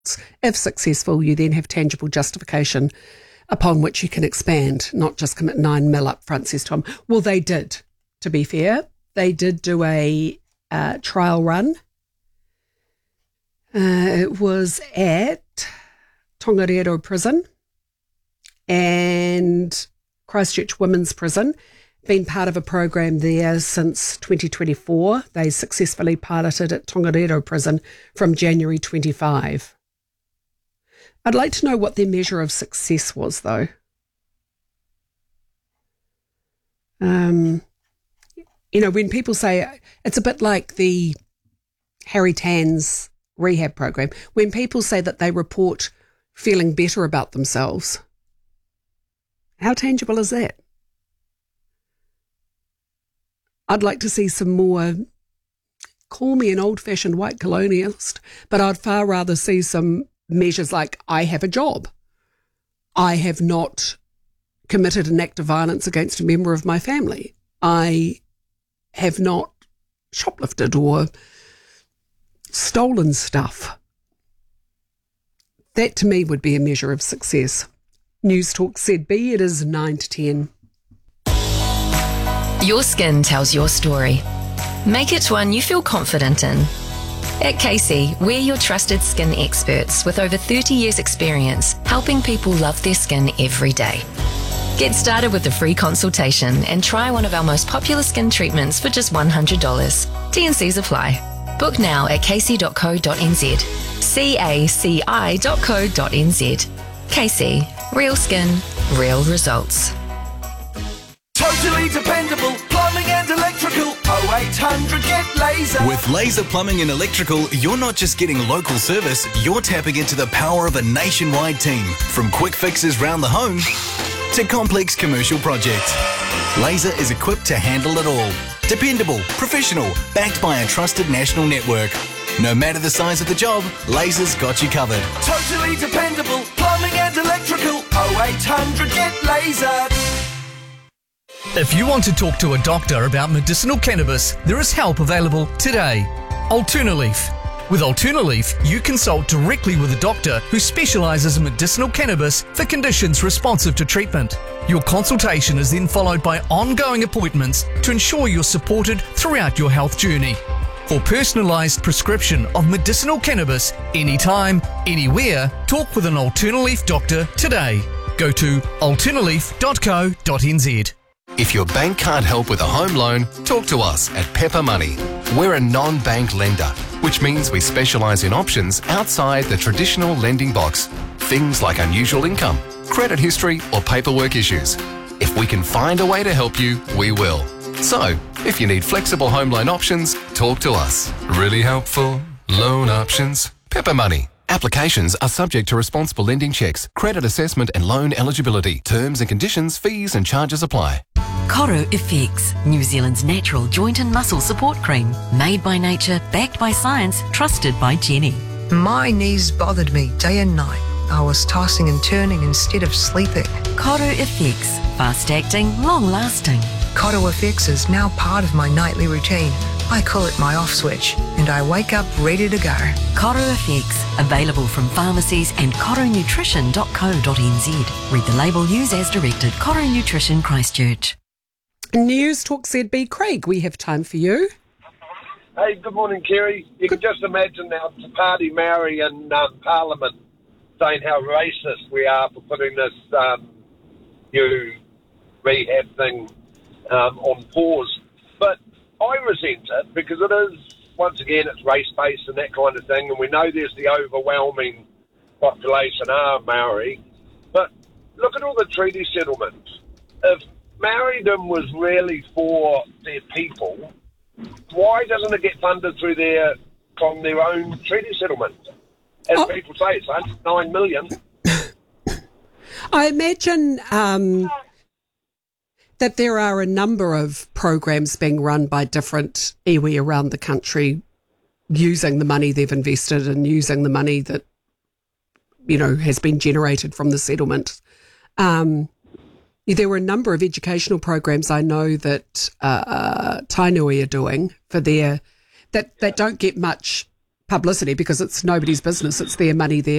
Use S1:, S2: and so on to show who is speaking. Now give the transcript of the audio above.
S1: If successful, you then have tangible justification upon which you can expand, not just commit 9 mil up front, says Tom. Well, they did, to be fair. They did do a trial run. It was at Tongariro Prison and Christchurch Women's Prison. Been part of a program there since 2024. They successfully piloted at Tongariro Prison from January 25. I'd like to know what their measure of success was, though. When people say, it's a bit like the Harry Tan's rehab program, when people say that they report feeling better about themselves, how tangible is that? I'd like to see some more, call me an old-fashioned white colonialist, but I'd far rather see some measures like, I have a job. I have not committed an act of violence against a member of my family. I have not shoplifted or stolen stuff. That to me would be a measure of success. News Talk ZB, it is 9 to 10.
S2: Your skin tells your story. Make it one you feel confident in. At Casey, we're your trusted skin experts with over 30 years experience helping people love their skin every day. Get started with a free consultation and try one of our most popular skin treatments for just $100. T&Cs apply. Book now at casey.co.nz. CACI.co.nz. Casey, real skin, real results.
S3: Totally dependable plumbing and electrical. 0800 get Laser.
S4: With Laser Plumbing and Electrical, you're not just getting local service, you're tapping into the power of a nationwide team. From quick fixes round the home to complex commercial projects. Laser is equipped to handle it all. Dependable, professional, backed by a trusted national network. No matter the size of the job, Laser's got you covered.
S3: Totally dependable plumbing and electrical. 0800 get Laser.
S5: If you want to talk to a doctor about medicinal cannabis, there is help available today. Alternaleaf. With Alternaleaf, you consult directly with a doctor who specialises in medicinal cannabis for conditions responsive to treatment. Your consultation is then followed by ongoing appointments to ensure you're supported throughout your health journey. For personalised prescription of medicinal cannabis, anytime, anywhere, talk with an Alternaleaf doctor today. Go to alternaleaf.co.nz.
S6: If your bank can't help with a home loan, talk to us at Pepper Money. We're a non-bank lender, which means we specialise in options outside the traditional lending box. Things like unusual income, credit history or paperwork issues. If we can find a way to help you, we will. So, if you need flexible home loan options, talk to us. Really helpful loan options. Pepper Money. Applications are subject to responsible lending checks, credit assessment and loan eligibility. Terms and conditions, fees and charges apply.
S7: Coro FX, New Zealand's natural joint and muscle support cream. Made by nature, backed by science, trusted by Jenny.
S8: My knees bothered me day and night. I was tossing and turning instead of sleeping.
S7: Coro FX, fast-acting, long-lasting.
S8: Coro FX is now part of my nightly routine. I call it my off switch, and I wake up ready to go.
S7: Coro FX, available from pharmacies and coronutrition.co.nz. Read the label, use as directed. Coro Nutrition, Christchurch.
S1: News Talk ZB. Craig, we have time for you.
S9: Hey, good morning, Kerry. You can just imagine our party Maori in Parliament saying how racist we are for putting this new rehab thing on pause. But I resent it because it is, once again, it's race-based and that kind of thing, and we know there's the overwhelming population are Maori. But look at all the treaty settlements. If Maoridom was really for their people, why doesn't it get funded from their own treaty settlements? As people say, it's 109 million.
S1: I imagine that there are a number of programs being run by different iwi around the country using the money they've invested and using the money that, has been generated from the settlement. There were a number of educational programs I know that Tainui are doing for that don't get much publicity because it's nobody's business. It's their money,